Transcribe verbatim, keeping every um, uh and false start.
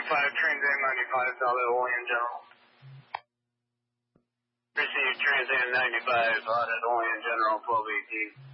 ninety-five, Trans Am ninety-five, Dollar Olean General. Received Trans Am ninety-five, Audit Olean General, twelve eighteen.